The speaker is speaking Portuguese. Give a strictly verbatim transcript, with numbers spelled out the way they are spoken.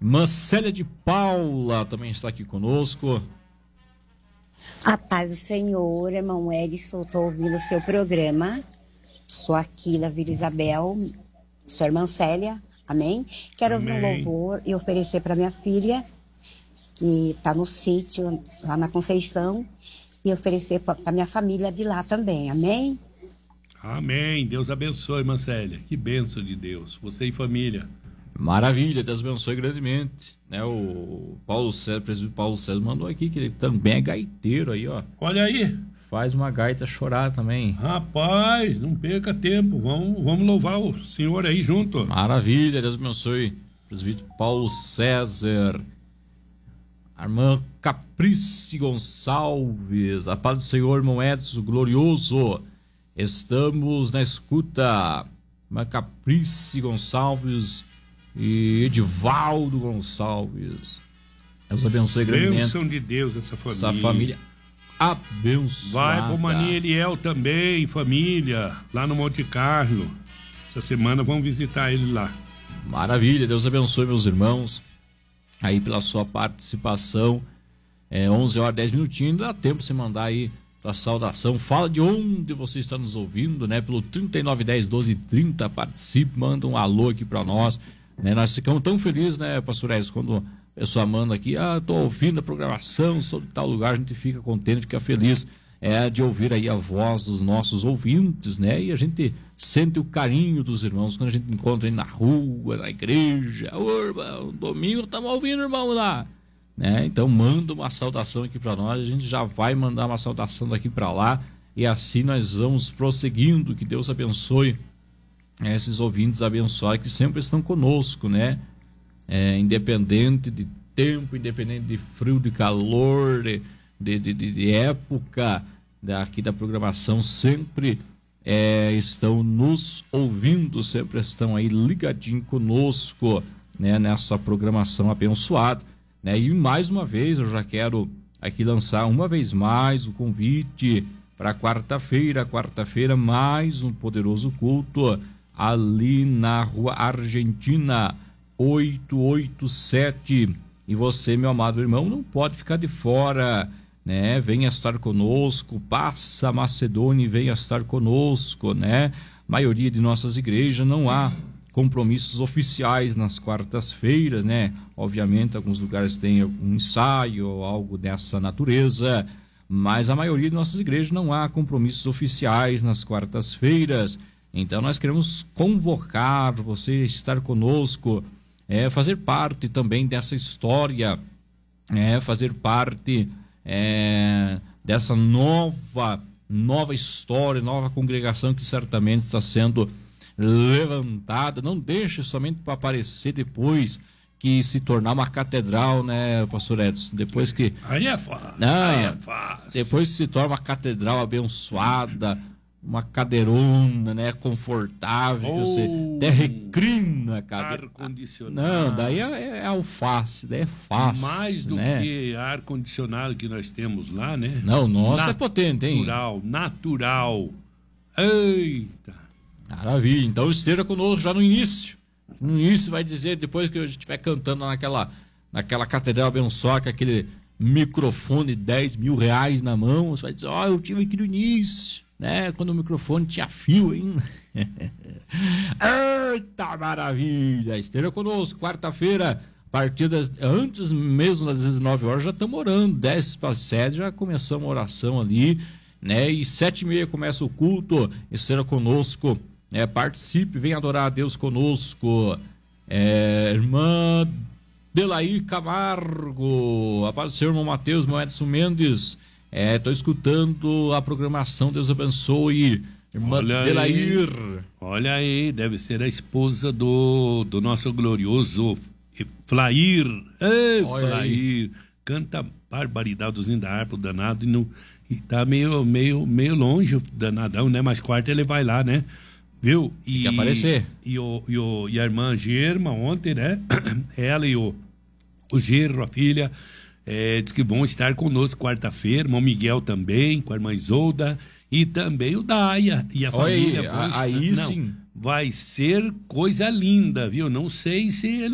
Irmã Célia de Paula também está aqui conosco. A paz do Senhor, irmão Edson, estou ouvindo o seu programa. Sou Aquila Vila Isabel, sou irmã Célia, amém? Quero Amém. ouvir um louvor e oferecer para minha filha, que está no sítio, lá na Conceição, e oferecer para minha família de lá também, amém? Amém. Deus abençoe, irmã Célia. Que bênção de Deus. Você e família. Maravilha, Deus abençoe grandemente. Né, o Paulo César, o presidente Paulo César mandou aqui que ele também é gaiteiro aí, ó. Olha aí. Faz uma gaita chorar também. Rapaz, não perca tempo. Vamos, vamos louvar o Senhor aí junto. Maravilha, Deus abençoe. Presbítero Paulo César. A irmã Caprice Gonçalves. A paz do Senhor, irmão Edson, glorioso. Estamos na escuta. Irmã Caprice Gonçalves e Edivaldo Gonçalves. Deus abençoe grandemente. Bênção de Deus essa família. Essa família abençoada. Vai pro Manieliel também, família, lá no Monte Carlo. Essa semana vamos visitar ele lá. Maravilha, Deus abençoe meus irmãos aí pela sua participação. É onze horas e dez minutinhos, dá tempo de você mandar aí a saudação. Fala de onde você está nos ouvindo, né? Pelo trinta e nove dez doze trinta, participe, manda um alô aqui para nós. Né? Nós ficamos tão felizes, né, pastor Edson, quando a pessoa manda aqui, ah, tô ouvindo a programação sobre tal lugar, a gente fica contente, fica feliz é, de ouvir aí a voz dos nossos ouvintes, né? E a gente sente o carinho dos irmãos quando a gente encontra aí na rua, na igreja. Ô, irmão, domingo estamos ouvindo, irmão, lá. Né? Então manda uma saudação aqui para nós, a gente já vai mandar uma saudação daqui para lá e assim nós vamos prosseguindo. Que Deus abençoe esses ouvintes abençoados que sempre estão conosco, né? É, independente de tempo, independente de frio, de calor, de, de, de, de época daqui da programação, sempre é, estão nos ouvindo, sempre estão aí ligadinho conosco, né? Nessa programação abençoada, né? E mais uma vez eu já quero aqui lançar uma vez mais o convite para quarta-feira, quarta-feira mais um poderoso culto ali na Rua Argentina oitocentos e oitenta e sete. E você, meu amado irmão, não pode ficar de fora, né? Venha estar conosco, passa a Macedônia e venha estar conosco, né? A maioria de nossas igrejas não há compromissos oficiais nas quartas-feiras, né? Obviamente, alguns lugares têm algum ensaio ou algo dessa natureza, mas a maioria de nossas igrejas não há compromissos oficiais nas quartas-feiras. Então nós queremos convocar você a estar conosco, é, fazer parte também dessa história, é, fazer parte é, dessa nova, nova história, nova congregação que certamente está sendo levantada. Não deixe somente para aparecer depois que se tornar uma catedral, né, pastor Edson? Depois que... Aí é fácil. Não, aí é fácil. Depois que se torna uma catedral abençoada, uma cadeirona, né, confortável, oh, que você até recrina a cadeira. Ar-condicionado. Não, daí é, é alface, daí é fácil. Mais do né? que ar-condicionado que nós temos lá, né? Não, nossa, é potente, hein? Natural, natural. Eita. Maravilha, então esteja conosco já no início. No início vai dizer, depois que a gente estiver cantando naquela, naquela catedral abençoada, com aquele microfone de dez mil reais na mão, você vai dizer, ó, oh, eu tive aqui no início. Né? Quando o microfone tinha fio ainda. Eita maravilha! Esteja conosco, quarta-feira, a partir das, antes mesmo das dezenove horas, já estamos orando, dez para sete, já começamos a oração ali, né? E sete e meia começa o culto, esteja conosco, né? Participe, venha adorar a Deus conosco. É, irmã Delaí Camargo, a paz do Senhor, irmão Mateus, irmão Edson Mendes. É, tô escutando a programação, Deus abençoe, irmã olha Delair. Aí, olha aí, deve ser a esposa do, do nosso glorioso Flair. Ei, Flair, aí. Canta barbaridade da harpa, danado, e, não, e tá meio, meio, meio longe o danadão, né? Mas quarta ele vai lá, né? Viu? E, Tem que aparecer. E, o, e, o, e a irmã Germa ontem, né? Ela e o, o Gerro, a filha... É, diz que vão estar conosco quarta-feira, irmão Miguel também, com a irmã Isolda e também o Daia e a família. Oi, aí, aí Não, sim. vai ser coisa linda, viu? Não sei se